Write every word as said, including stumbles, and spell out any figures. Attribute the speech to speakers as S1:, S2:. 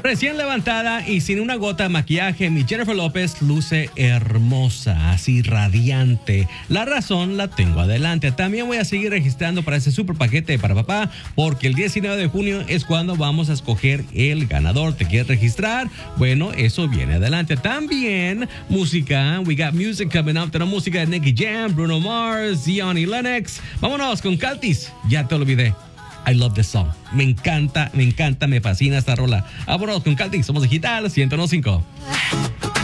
S1: Recién levantada y sin una gota de maquillaje, mi Jennifer López luce hermosa, así radiante. La razón la tengo adelante. También voy a seguir registrando para ese super paquete para papá, porque el diecinueve de junio es cuando vamos a escoger el ganador. ¿Te quieres registrar? Bueno, eso viene adelante. También música. We got music coming up. Tenemos música de Nicky Jam, Bruno Mars, Zion y Lennox. Vámonos con Caltis. Ya te olvidé. I love this song. Me encanta, me encanta, me fascina esta rola. Vámonos con Caltis. Somos Digital ciento uno punto cinco.